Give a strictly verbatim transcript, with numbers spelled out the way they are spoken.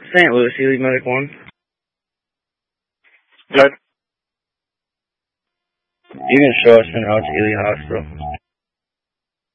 Saint Louis, Ely Medic one. Good. You can show us and out to Ely Hospital.